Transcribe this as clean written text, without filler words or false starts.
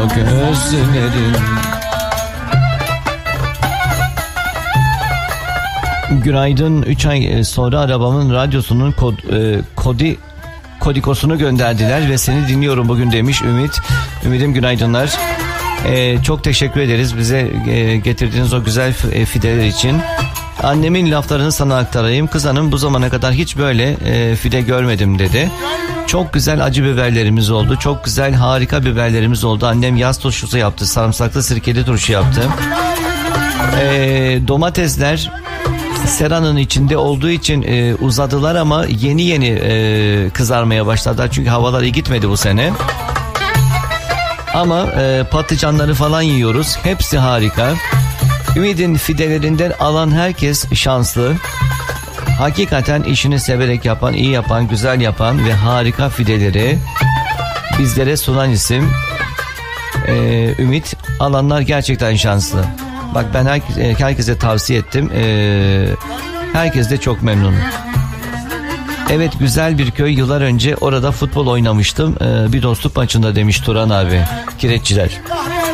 Gözlerin. Günaydın. 3 ay sonra arabamın radyosunun kodikosunu gönderdiler ve seni dinliyorum bugün demiş Ümit. Ümit'im günaydınlar. Çok teşekkür ederiz bize getirdiğiniz o güzel fideler için. Annemin laflarını sana aktarayım. Kız hanım bu zamana kadar hiç böyle fide görmedim dedi. Çok güzel acı biberlerimiz oldu. Çok güzel harika biberlerimiz oldu. Annem yaz turşusu yaptı. Sarımsaklı sirkeli turşu yaptı. Domatesler seranın içinde olduğu için uzadılar ama yeni kızarmaya başladılar. Çünkü havalar iyi gitmedi bu sene. Ama patlıcanları falan yiyoruz. Hepsi harika. Ümit'in fidelerinden alan herkes şanslı. Hakikaten işini severek yapan, iyi yapan, güzel yapan ve harika fideleri bizlere sunan isim Ümit. Alanlar gerçekten şanslı. Bak ben herkese tavsiye ettim. Herkes de çok memnun. Evet, güzel bir köy, yıllar önce orada futbol oynamıştım. Bir dostluk maçında demiş Turan abi. Kireççiler.